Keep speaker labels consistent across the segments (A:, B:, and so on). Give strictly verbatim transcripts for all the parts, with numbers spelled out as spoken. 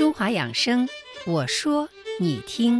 A: 中华养生，我说你听。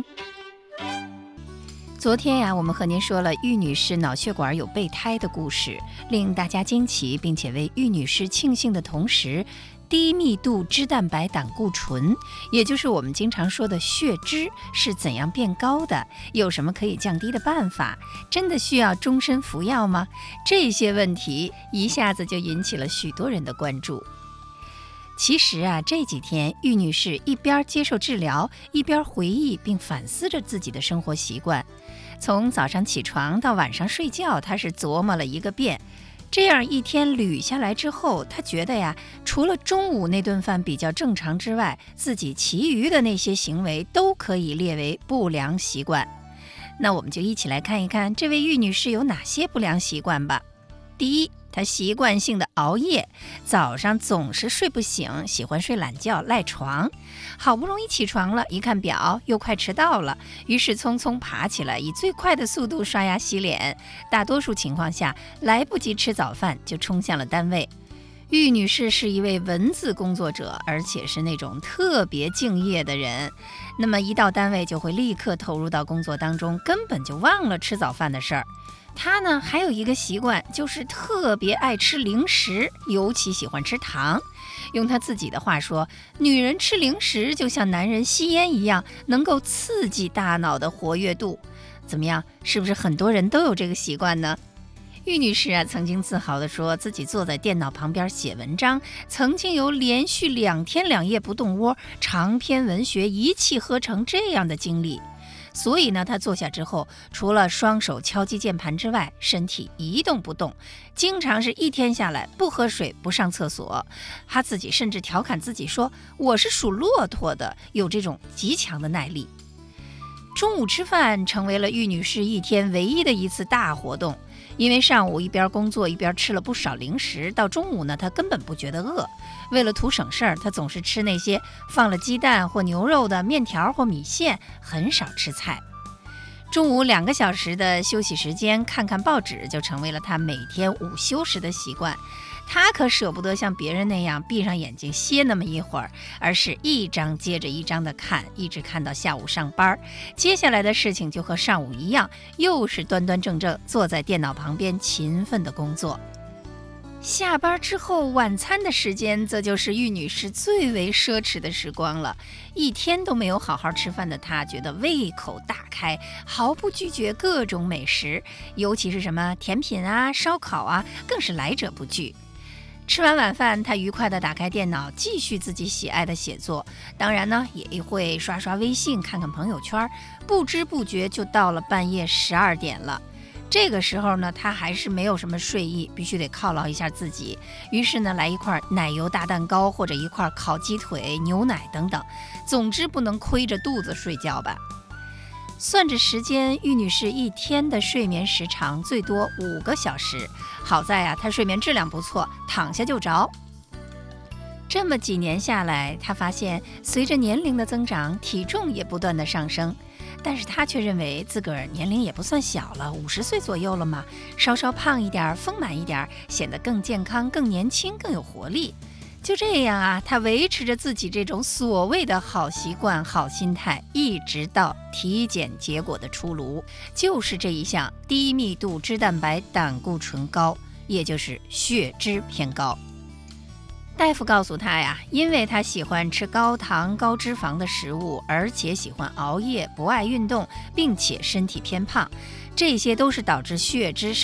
A: 昨天呀、啊，我们和您说了玉女士脑血管有备胎的故事，令大家惊奇，并且为玉女士庆幸的同时，低密度脂蛋白胆固醇，也就是我们经常说的血脂，是怎样变高的？有什么可以降低的办法？真的需要终身服药吗？这些问题一下子就引起了许多人的关注。其实啊，这几天玉女士一边接受治疗，一边回忆并反思着自己的生活习惯。从早上起床到晚上睡觉，她是琢磨了一个遍。这样一天捋下来之后，她觉得呀，除了中午那顿饭比较正常之外，自己其余的那些行为都可以列为不良习惯。那我们就一起来看一看这位玉女士有哪些不良习惯吧。第一，她习惯性的熬夜，早上总是睡不醒，喜欢睡懒觉赖床。好不容易起床了，一看表又快迟到了，于是匆匆爬起来，以最快的速度刷牙洗脸。大多数情况下来不及吃早饭就冲向了单位。玉女士是一位文字工作者，而且是那种特别敬业的人。那么一到单位就会立刻投入到工作当中，根本就忘了吃早饭的事儿。她呢还有一个习惯，就是特别爱吃零食，尤其喜欢吃糖。用她自己的话说，女人吃零食就像男人吸烟一样，能够刺激大脑的活跃度。怎么样，是不是很多人都有这个习惯呢？玉女士啊，曾经自豪地说自己坐在电脑旁边写文章，曾经有连续两天两夜不动窝，长篇文学一气呵成这样的经历。所以呢，她坐下之后，除了双手敲击键盘之外，身体一动不动，经常是一天下来不喝水不上厕所。她自己甚至调侃自己说，我是属骆驼的，有这种极强的耐力。中午吃饭成为了玉女士一天唯一的一次大活动。因为上午一边工作一边吃了不少零食，到中午呢，她根本不觉得饿。为了图省事儿，她总是吃那些放了鸡蛋或牛肉的面条或米线，很少吃菜。中午两个小时的休息时间，看看报纸就成为了她每天午休时的习惯。她可舍不得像别人那样闭上眼睛歇那么一会儿，而是一张接着一张的看，一直看到下午上班。接下来的事情就和上午一样，又是端端正正坐在电脑旁边勤奋的工作。下班之后，晚餐的时间则就是玉女士最为奢侈的时光了。一天都没有好好吃饭的她，觉得胃口大开，毫不拒绝各种美食，尤其是什么甜品啊、烧烤啊，更是来者不拒。吃完晚饭，她愉快地打开电脑，继续自己喜爱的写作。当然呢，也会刷刷微信，看看朋友圈，不知不觉就到了半夜十二点了。这个时候呢，她还是没有什么睡意，必须得犒劳一下自己。于是呢，来一块奶油大蛋糕，或者一块烤鸡腿、牛奶等等。总之不能亏着肚子睡觉吧。算着时间，玉女士一天的睡眠时长最多五个小时。好在啊，她睡眠质量不错，躺下就着。这么几年下来，她发现随着年龄的增长，体重也不断的上升。但是她却认为自个儿年龄也不算小了，五十岁左右了嘛，稍稍胖一点，丰满一点，显得更健康、更年轻、更有活力。就这样啊，她维持着自己这种所谓的好习惯、好心态，一直到体检结果的出炉，就是这一项低密度脂蛋白胆固醇高，也就是血脂偏高。大夫告诉她呀，因为她喜欢吃高糖高脂肪的食物，而且喜欢熬夜，不爱运动，并且身体偏胖，这些都是导致血脂